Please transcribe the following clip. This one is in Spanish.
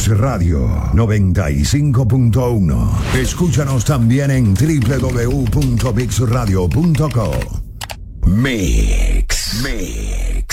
Mix Radio 95.1. Escúchanos también en www.mixradio.co. Mix.